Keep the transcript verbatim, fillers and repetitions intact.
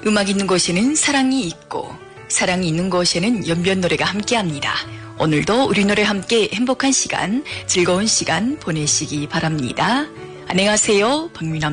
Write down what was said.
음악 있는 곳에는 사랑이 있고 사랑이 있는 곳에는 연변 노래가 함께합니다. 오늘도 우리 노래 함께 행복한 시간, 즐거운 시간 보내시기 바랍니다. 안녕하세요. 박민아